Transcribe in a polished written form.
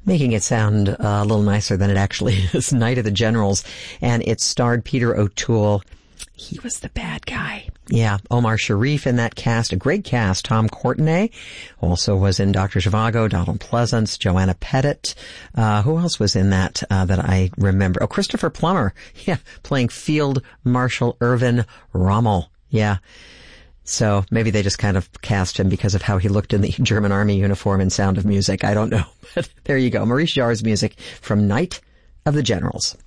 making it sound a little nicer than it actually is. Night of the Generals, and it starred Peter O'Toole. He was the bad guy. Yeah, Omar Sharif in that cast, a great cast. Tom Courtenay also was in Dr. Zhivago, Donald Pleasance, Joanna Pettit. Who else was in that I remember? Oh, Christopher Plummer. Yeah, playing Field Marshal Irvin Rommel. Yeah. So maybe they just kind of cast him because of how he looked in the German army uniform in Sound of Music. I don't know. But there you go. Maurice Jarre's music from Night of the Generals.